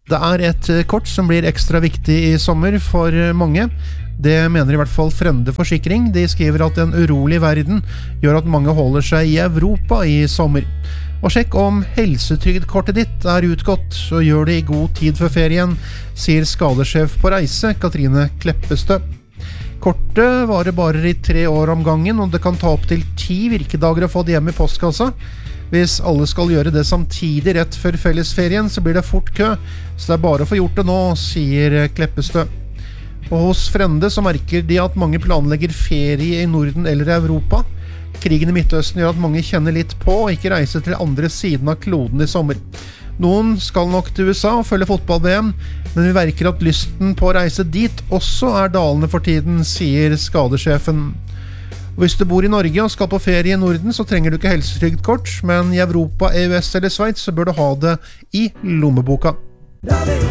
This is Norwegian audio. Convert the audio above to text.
Det et kort som blir ekstra viktig i sommer for mange. Det mener i hvert fall Frende Forsikring. De skriver at en urolig verden gjør at mange holder seg i Europa i sommer. Og sjekk om helsetrygdkortet ditt utgått, og gjør det i god tid før ferien, sier skadesjef på reise, Katrine Kleppestø. Kortet varer bare i 3 år om gangen, og det kan ta opp til 10 virkedager å få det hjem i postkassa. Hvis alle skal gjøre det samtidig rett før fellesferien, så blir det fort kø, så det bare å få gjort det nå, sier Kleppestø. Og hos Frende så merker de at mange planlegger ferie i Norden eller Europa. Krigen i Midtøsten gjør at mange kjenner litt på og ikke reiser til andre siden av kloden i sommer. Noen skal nok til USA og følge fotball-VM, men vi merker at lysten på å reise dit også dalende for tiden, sier skadesjefen. Hvis du bor i Norge og skal på ferie i Norden, så trenger du ikke helsetrygdkort, men i Europa, EØS eller Sveits så bør du ha det i lommeboka.